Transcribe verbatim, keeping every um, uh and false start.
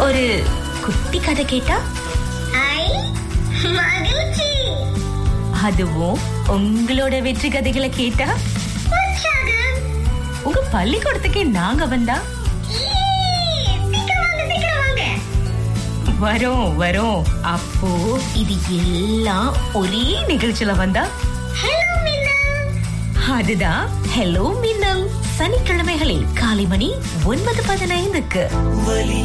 ஒரு குட்டி கதை கேட்டா? ஐ, மகிழ்ச்சி. அதுவும் உங்களோட வெற்றி கதைகளை கேட்டா? உற்சாகம். உங்க பள்ளிக்கூடத்துக்கே நாங்க வந்தா? ஈ, சீக்கிரம் வாங்க, சீக்கிரம் வாங்க. வரோம் வரோம். அப்போ இது எல்லாம் ஒரே நிகழ்ச்சியில வந்தா? ஹலோ மீனா. அதுதான் ஹலோ மின்னல். சனிக்கிழமைகளில் காலை மணி ஒன்பது பதினைந்துக்கு.